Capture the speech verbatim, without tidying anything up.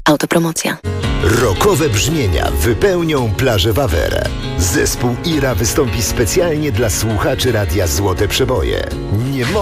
Autopromocja. Rockowe brzmienia wypełnią plażę Wawerę. Zespół Ira wystąpi specjalnie dla słuchaczy Radia Złote Przeboje. Nie